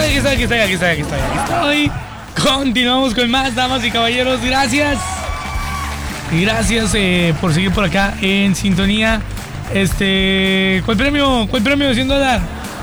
estoy. Continuamos con más, damas y caballeros. Gracias por seguir por acá en sintonía. ¿Cuál premio de $100?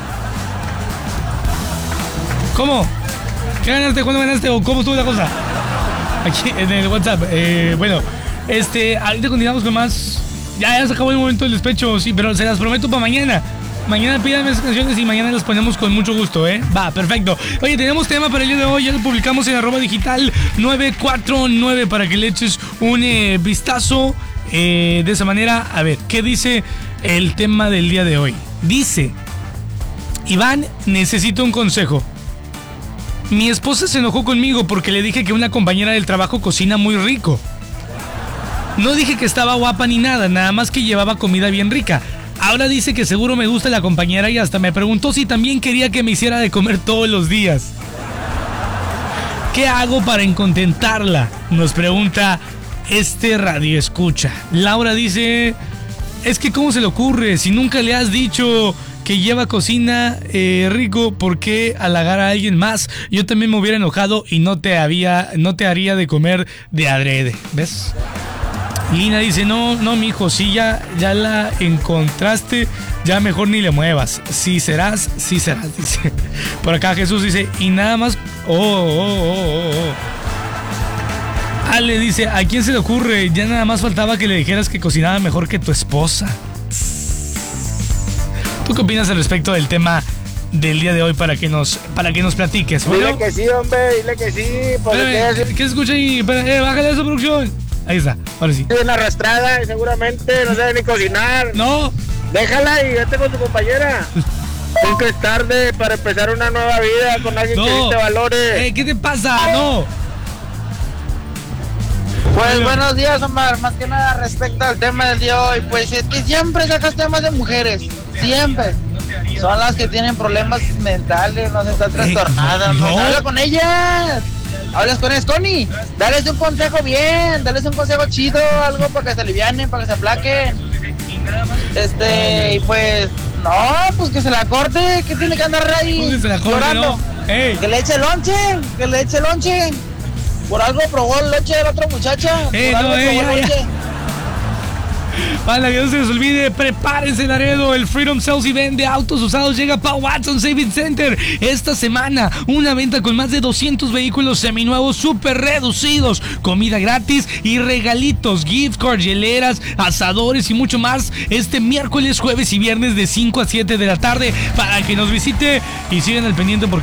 ¿Cómo? ¿Qué ganaste? ¿Cuándo ganaste? ¿O cómo estuvo la cosa? Aquí en el WhatsApp. Bueno, ahorita continuamos con más. Ya se acabó el momento del despecho, sí, pero se las prometo para mañana. Mañana pídanme esas canciones y mañana las ponemos con mucho gusto, ¿eh? Va, perfecto. Oye, tenemos tema para el día de hoy, ya lo publicamos en @digital949 para que le eches un vistazo de esa manera. A ver, ¿qué dice el tema del día de hoy? Dice: Iván, necesito un consejo. Mi esposa se enojó conmigo porque le dije que una compañera del trabajo cocina muy rico. No dije que estaba guapa ni nada más que llevaba comida bien rica. Ahora dice que seguro me gusta la compañera y hasta me preguntó si también quería que me hiciera de comer todos los días. ¿Qué hago para contentarla? Nos pregunta radio escucha. Laura dice: es que ¿cómo se le ocurre? Si nunca le has dicho que lleva cocina rico, ¿por qué halagar a alguien más? Yo también me hubiera enojado y no te haría de comer de adrede. ¿Ves? Lina dice: no, mijo, si ya la encontraste, ya mejor ni le muevas. Sí serás, dice. Por acá Jesús dice: y nada más. Ale dice: ¿a quién se le ocurre? Ya nada más faltaba que le dijeras que cocinaba mejor que tu esposa. ¿Tú qué opinas al respecto del tema del día de hoy para que nos platiques? Dile, ¿bueno? Que sí, hombre, dile que sí. ¿Qué se escucha ahí? Bájale eso, producción. Ahí está, ahora sí. Una arrastrada y seguramente no sabe ni cocinar. No. Déjala y vete con tu compañera. Nunca es tarde para empezar una nueva vida con alguien que te valore. ¿Qué te pasa? No. Pues buenos días, Omar. Más que nada respecto al tema del día de hoy, pues es que siempre sacas temas de mujeres. Siempre. Son las que tienen problemas mentales, no se están trastornadas. No. Habla con ellas. Hablas con Connie, dales un consejo bien, dales un consejo chido, algo para que se alivianen, para que se aplaquen. Y pues, no, pues que se la corte, que tiene que andar ahí pues que se la corte, llorando. ¿No? Hey. Que le eche lonche. Por algo probó el lonche de la otra muchacha. Para que no se les olvide, prepárense, Laredo. El Freedom Sales Event de autos usados llega para Watson Saving Center esta semana. Una venta con más de 200 vehículos seminuevos súper reducidos, comida gratis y regalitos, gift cards, hieleras, asadores y mucho más. Este miércoles, jueves y viernes de 5 a 7 de la tarde para que nos visite y sigan al pendiente porque